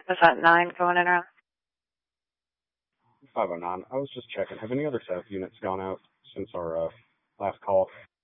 Is that 9 going in around? 509. I was just checking. Have any other staff units gone out since our last call?